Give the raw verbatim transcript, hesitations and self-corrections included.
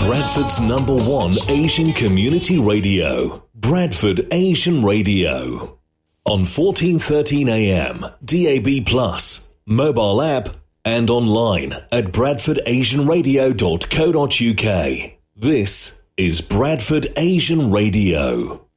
Bradford's number one Asian community radio, Bradford Asian Radio. On fourteen thirteen A M, D A B plus, mobile app, and online at bradford asian radio dot co dot uk. This is Bradford Asian Radio.